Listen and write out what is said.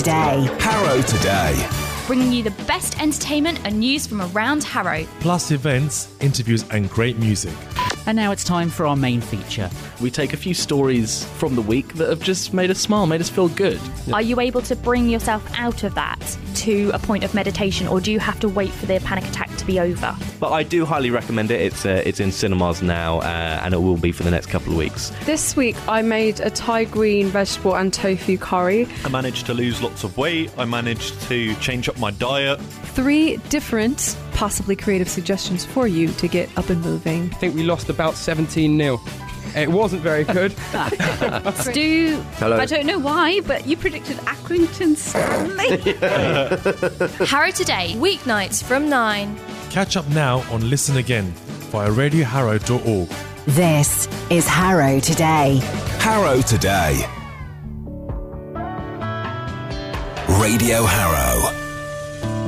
Today. Harrow Today. Bringing you the best entertainment and news from around Harrow. Plus events, interviews and great music. And now it's time for our main feature. We take a few stories from the week that have just made us smile, made us feel good. Are you able to bring yourself out of that to a point of meditation, or do you have to wait for the panic attack to be over? But I do highly recommend it. It's in cinemas now, and it will be for the next couple of weeks. This week I made a Thai green vegetable and tofu curry. I managed to lose lots of weight. I managed to change up my diet. 3 different, possibly creative suggestions for you to get up and moving. I think we lost about 17-0. It wasn't very good. Stu, Hello. I don't know why, but you predicted Accrington Stanley. Harrow Today, weeknights from 9. Catch up now on Listen Again via radioharrow.org. This is Harrow Today. Harrow Today. Radio Harrow.